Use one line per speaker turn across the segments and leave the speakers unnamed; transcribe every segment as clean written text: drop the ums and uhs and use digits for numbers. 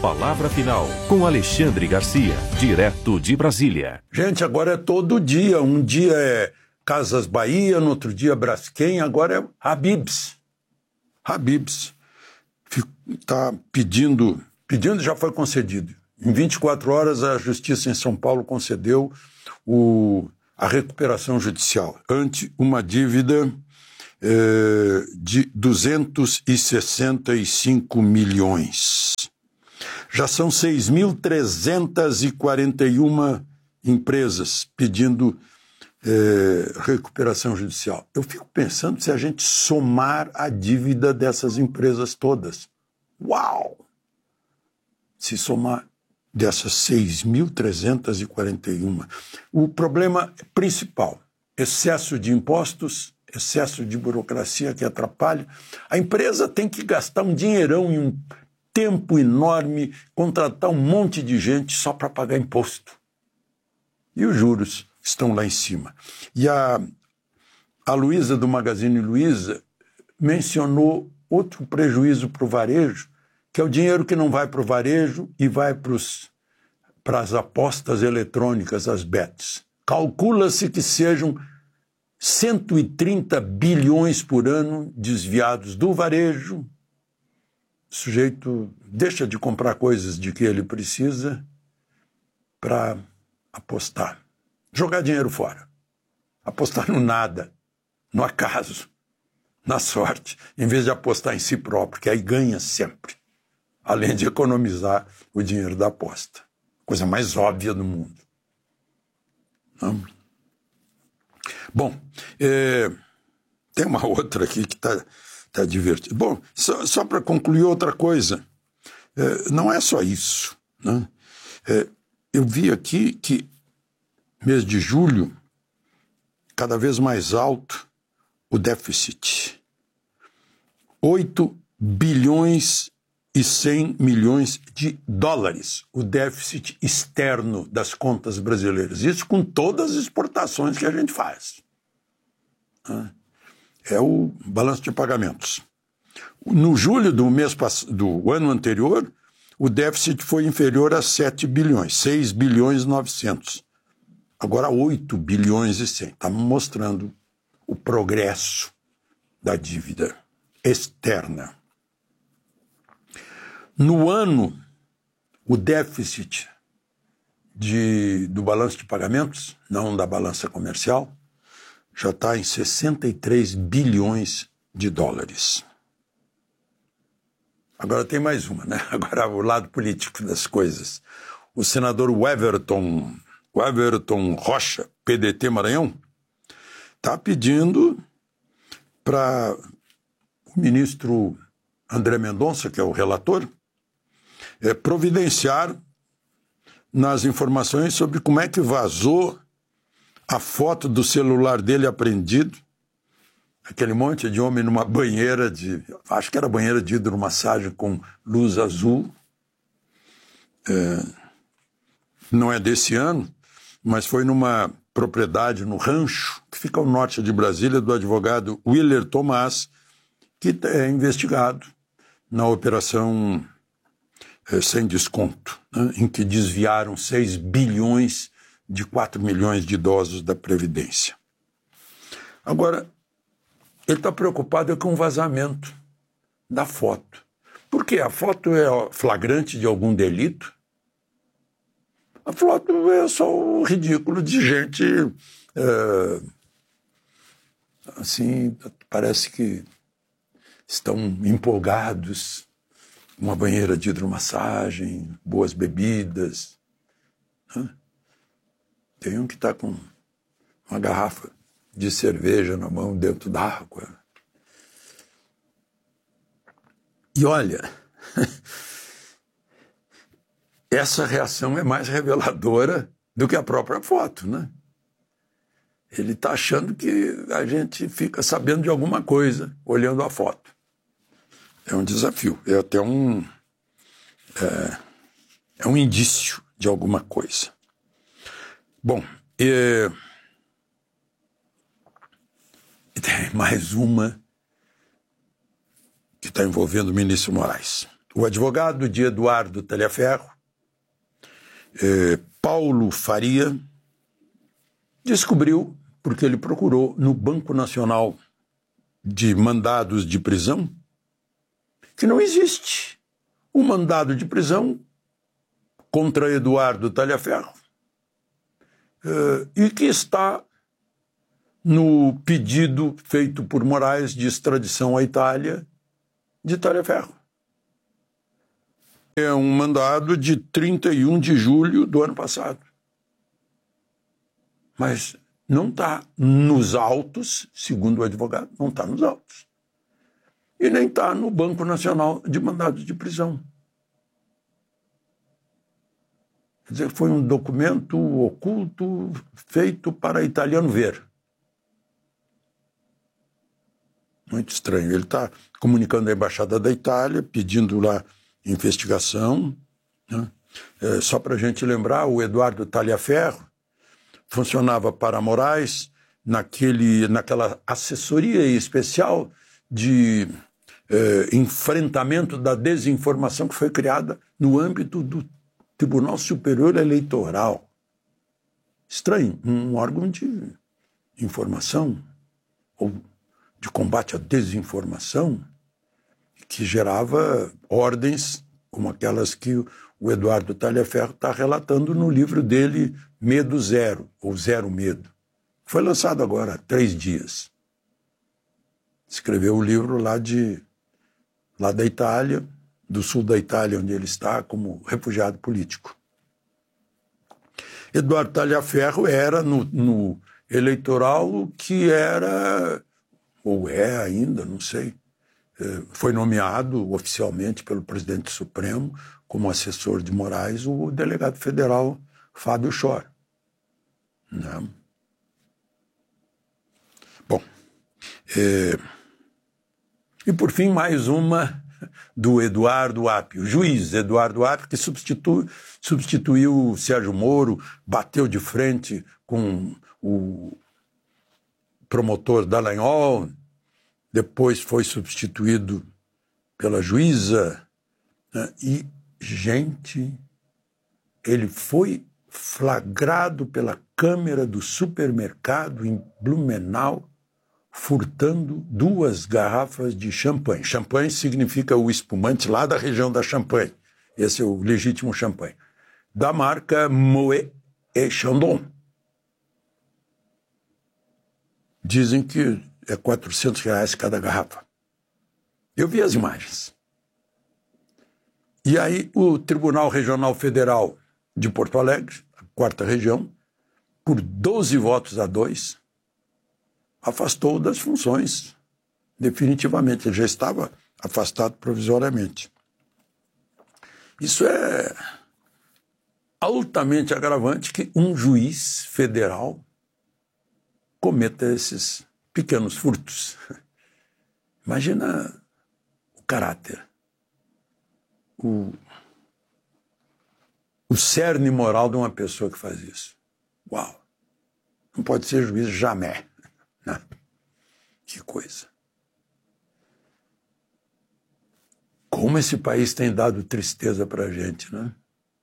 Palavra Final, com Alexandre Garcia, direto de Brasília.
Gente, agora é todo dia. Um dia é Casas Bahia, no outro dia Braskem, agora é Habib's. Habib's está pedindo, já foi concedido. Em 24 horas, a Justiça em São Paulo concedeu a recuperação judicial ante uma dívida de 265 milhões. Já são 6.341 empresas pedindo recuperação judicial. Eu fico pensando se a gente somar a dívida dessas empresas todas. Uau! Se somar dessas 6.341. O problema principal, excesso de impostos, excesso de burocracia que atrapalha. A empresa tem que gastar um dinheirão e um tempo enorme, contratar um monte de gente só para pagar imposto. E os juros estão lá em cima. E a Luísa, do Magazine Luiza, mencionou outro prejuízo para o varejo, que é o dinheiro que não vai para o varejo e vai para as apostas eletrônicas, as bets. Calcula-se que sejam 130 bilhões por ano desviados do varejo. O sujeito deixa de comprar coisas de que ele precisa para apostar. Jogar dinheiro fora. Apostar no nada, no acaso, na sorte, em vez de apostar em si próprio, que aí ganha sempre, além de economizar o dinheiro da aposta. Coisa mais óbvia do mundo. Não? Bom, tem uma outra aqui que está divertida. Bom, só para concluir outra coisa, não é só isso. Né? Eu vi aqui que mês de julho, cada vez mais alto o déficit. 8 bilhões e 100 milhões de dólares, o déficit externo das contas brasileiras. Isso com todas as exportações que a gente faz. É o balanço de pagamentos. No julho do ano anterior, o déficit foi inferior a 7 bilhões, 6 bilhões e 900. Agora 8 bilhões e 100. Está mostrando o progresso da dívida externa. No ano, o déficit do balanço de pagamentos, não da balança comercial, já está em 63 bilhões de dólares. Agora tem mais uma, né? Agora o lado político das coisas. O senador Everton Rocha, PDT Maranhão, está pedindo para o ministro André Mendonça, que é o relator, providenciar nas informações sobre como é que vazou a foto do celular dele apreendido, aquele monte de homem numa banheira acho que era banheira de hidromassagem com luz azul. Não é desse ano, mas foi numa propriedade no Rancho, que fica ao norte de Brasília, do advogado Willer Tomás, que é investigado na operação sem desconto, né, em que desviaram 6 bilhões de 4 milhões de idosos da Previdência. Agora, ele está preocupado com o vazamento da foto. Por quê? A foto é flagrante de algum delito? A foto é só o ridículo de gente, assim, parece que estão empolgados, uma banheira de hidromassagem, boas bebidas. Tem um que está com uma garrafa de cerveja na mão dentro d'água. E olha, essa reação é mais reveladora do que a própria foto, né? Ele está achando que a gente fica sabendo de alguma coisa olhando a foto. É um desafio, é até um indício de alguma coisa. Bom, e tem mais uma que está envolvendo o ministro Moraes. O advogado de Eduardo Talhaferro, Paulo Faria, descobriu, porque ele procurou no Banco Nacional de Mandados de Prisão, que não existe um mandado de prisão contra Eduardo Talhaferro e que está no pedido feito por Moraes de extradição à Itália de Talhaferro. É um mandado de 31 de julho do ano passado. Mas não está nos autos, segundo o advogado, não está nos autos. E nem está no Banco Nacional de Mandados de Prisão. Quer dizer, foi um documento oculto feito para italiano ver. Muito estranho. Ele está comunicando à Embaixada da Itália, pedindo lá investigação. Né? Só para a gente lembrar, o Eduardo Talhaferro funcionava para Moraes naquela assessoria especial de enfrentamento da desinformação que foi criada no âmbito do Tribunal Superior Eleitoral. Estranho, um órgão de informação ou de combate à desinformação que gerava ordens como aquelas que o Eduardo Talhaferro está relatando no livro dele, Medo Zero, ou Zero Medo. Foi lançado agora há 3 dias. Escreveu o livro lá da Itália, do sul da Itália, onde ele está como refugiado político. Eduardo Talhaferro era no eleitoral que era, ou é ainda, não sei, foi nomeado oficialmente pelo presidente Supremo como assessor de Moraes o delegado federal Fábio Chor. Né? Bom, e por fim mais uma do Eduardo Apio, o juiz Eduardo Apio, que substituiu o Sérgio Moro, bateu de frente com o promotor Dallagnol, depois foi substituído pela juíza, né? E, gente, ele foi flagrado pela câmera do supermercado em Blumenau furtando 2 garrafas de champanhe. Champanhe significa o espumante lá da região da Champagne. Esse é o legítimo champanhe. Da marca Moët & Chandon. Dizem que é R$400 cada garrafa. Eu vi as imagens. E aí o Tribunal Regional Federal de Porto Alegre, a 4ª região, por 12 votos a 2, afastou das funções definitivamente. Ele já estava afastado provisoriamente. Isso é altamente agravante que um juiz federal cometa esses pequenos furtos. Imagina o caráter, o cerne moral de uma pessoa que faz isso. Uau! Não pode ser juiz jamais. Não. Que coisa. Como esse país tem dado tristeza para a gente, né?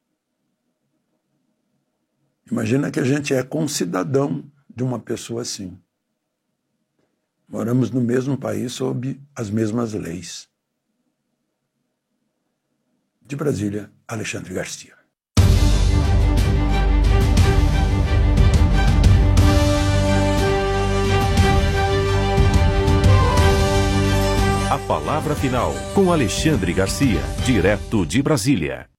Imagina que a gente é concidadão de uma pessoa assim. Moramos no mesmo país sob as mesmas leis. De Brasília, Alexandre Garcia.
A palavra final com Alexandre Garcia, direto de Brasília.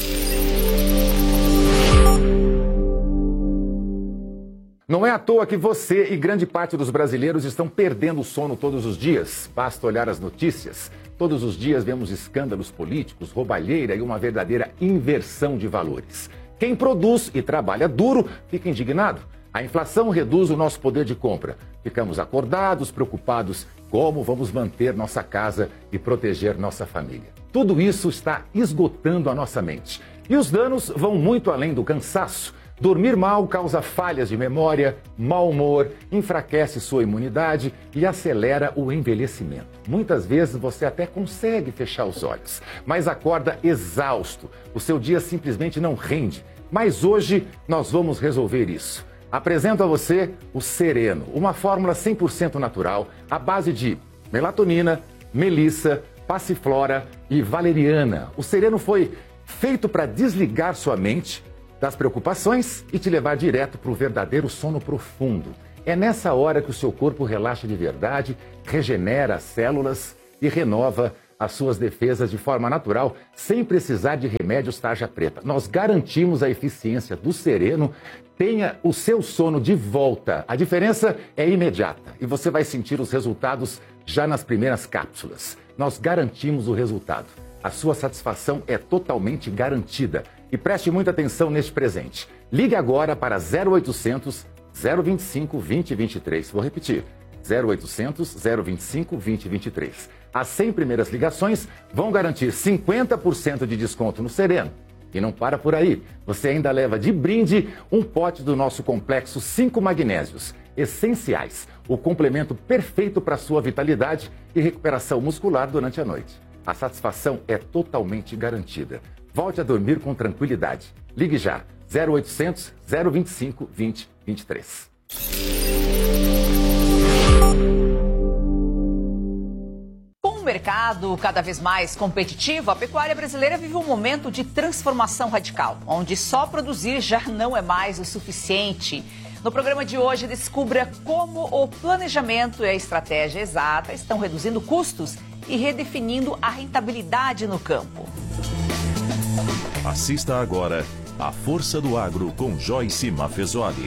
Não é à toa que você e grande parte dos brasileiros estão perdendo o sono todos os dias. Basta olhar as notícias. Todos os dias vemos escândalos políticos, roubalheira e uma verdadeira inversão de valores. Quem produz e trabalha duro fica indignado. A inflação reduz o nosso poder de compra. Ficamos acordados, preocupados como vamos manter nossa casa e proteger nossa família. Tudo isso está esgotando a nossa mente. E os danos vão muito além do cansaço, Dormir mal causa falhas de memória, mau humor, enfraquece sua imunidade e acelera o envelhecimento. Muitas vezes você até consegue fechar os olhos, mas acorda exausto. O seu dia simplesmente não rende. Mas hoje nós vamos resolver isso. Apresento a você o Sereno, uma fórmula 100% natural à base de melatonina, melissa, passiflora e valeriana. O Sereno foi feito para desligar sua mente das preocupações e te levar direto para o verdadeiro sono profundo. É nessa hora que o seu corpo relaxa de verdade, regenera as células e renova as suas defesas de forma natural, sem precisar de remédios tarja preta. Nós garantimos a eficiência do Sereno. Tenha o seu sono de volta. A diferença é imediata e você vai sentir os resultados já nas primeiras cápsulas. Nós garantimos o resultado. A sua satisfação é totalmente garantida. E preste muita atenção neste presente. Ligue agora para 0800 025 2023. Vou repetir. 0800 025 2023. As 100 primeiras ligações vão garantir 50% de desconto no Sereno. E não para por aí. Você ainda leva de brinde um pote do nosso complexo 5 magnésios essenciais. O complemento perfeito para sua vitalidade e recuperação muscular durante a noite. A satisfação é totalmente garantida. Volte a dormir com tranquilidade. Ligue já. 0800 025 2023.
Com o mercado cada vez mais competitivo, a pecuária brasileira vive um momento de transformação radical, onde só produzir já não é mais o suficiente. No programa de hoje, descubra como o planejamento e a estratégia exata estão reduzindo custos e redefinindo a rentabilidade no campo.
Assista agora A Força do Agro com Joyce Maffezoli.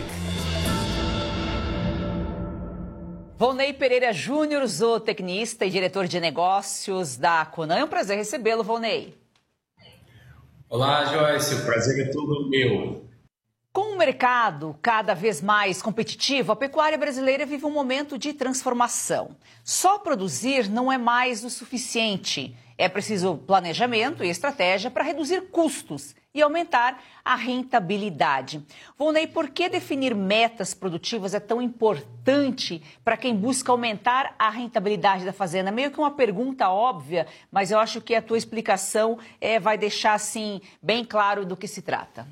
Volney Pereira Júnior, zootecnista e diretor de negócios da Conan. É um prazer recebê-lo, Volney.
Olá, Joyce. O prazer é todo meu.
Com o mercado cada vez mais competitivo, a pecuária brasileira vive um momento de transformação. Só produzir não é mais o suficiente. É preciso planejamento e estratégia para reduzir custos e aumentar a rentabilidade. Volney, por que definir metas produtivas é tão importante para quem busca aumentar a rentabilidade da fazenda? Meio que uma pergunta óbvia, mas eu acho que a tua explicação vai deixar assim bem claro do que se trata.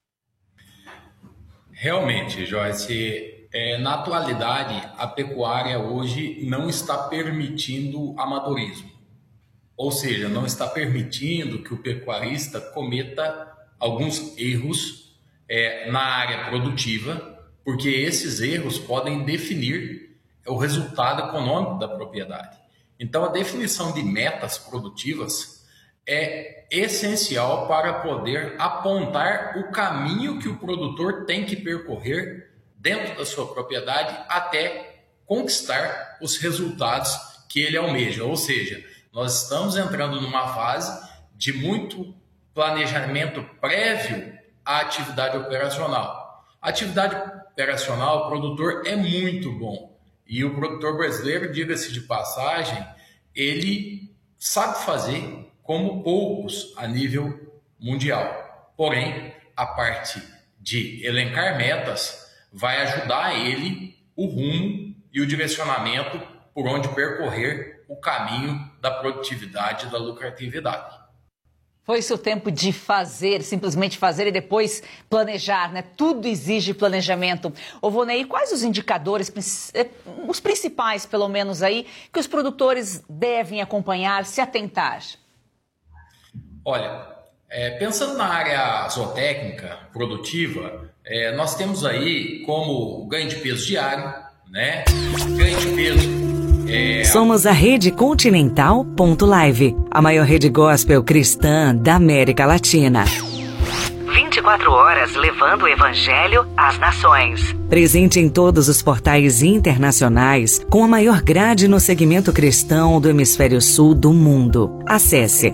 Realmente, Joyce, na atualidade, a pecuária hoje não está permitindo amadorismo. Ou seja, não está permitindo que o pecuarista cometa alguns erros na área produtiva, porque esses erros podem definir o resultado econômico da propriedade. Então, a definição de metas produtivas é essencial para poder apontar o caminho que o produtor tem que percorrer dentro da sua propriedade até conquistar os resultados que ele almeja. Ou seja, nós estamos entrando numa fase de muito planejamento prévio à atividade operacional. A atividade operacional, o produtor é muito bom. E o produtor brasileiro, diga-se de passagem, ele sabe fazer como poucos a nível mundial. Porém, a parte de elencar metas vai ajudar ele o rumo e o direcionamento por onde percorrer o caminho da produtividade e da lucratividade.
Foi seu tempo de fazer, simplesmente fazer e depois planejar, né? Tudo exige planejamento. Ô, Volney, quais os indicadores, os principais, pelo menos aí, que os produtores devem acompanhar, se atentar?
Olha, pensando na área zootécnica produtiva, nós temos aí como ganho de peso diário, né? Ganho de peso.
Somos a Rede Continental.live, a maior rede gospel cristã da América Latina. 24 horas levando o evangelho às nações. Presente em todos os portais internacionais, com a maior grade no segmento cristão do hemisfério sul do mundo. Acesse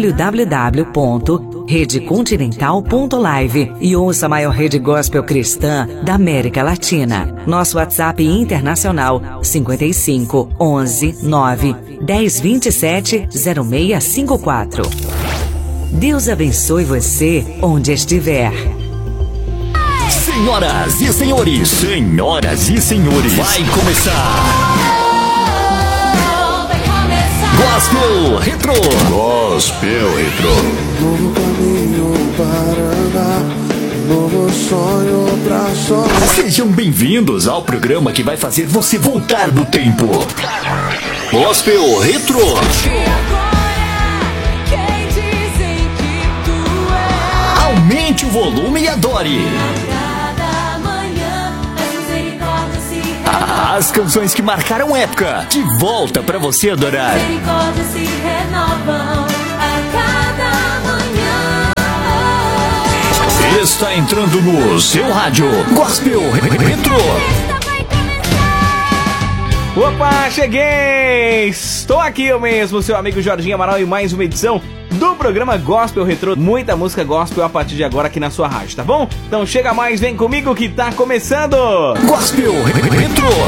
www.redecontinental.live e ouça a maior rede gospel cristã da América Latina. Nosso WhatsApp internacional 55 11 9 10 27 0654. Deus abençoe você onde estiver.
Senhoras e senhores, vai começar Gospel Retro.
Novo caminho para andar, novo sonho pra sonhar.
Sejam bem-vindos ao programa que vai fazer você voltar no tempo. Gospel Retro. Aumente o volume e adore. As canções que marcaram época, de volta pra você adorar.
Misericórdias se renovam a cada manhã.
Está entrando no seu rádio Gospel Retro.
Opa, cheguei! Estou aqui eu mesmo, seu amigo Jorginho Amaral, em mais uma edição do programa Gospel Retro. Muita música gospel a partir de agora aqui na sua rádio, tá bom? Então chega mais, vem comigo que tá começando!
Gospel Retro.